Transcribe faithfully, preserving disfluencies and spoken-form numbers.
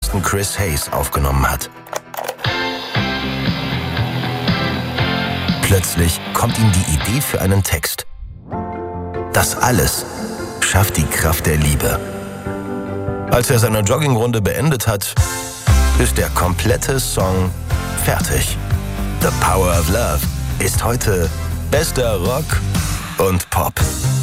Gitarristen Chris Hayes aufgenommen hat. Plötzlich kommt ihm die Idee für einen Text. Das alles schafft die Kraft der Liebe. Als er seine Joggingrunde beendet hat, ist der komplette Song fertig. The Power of Love ist heute bester Rock und Pop.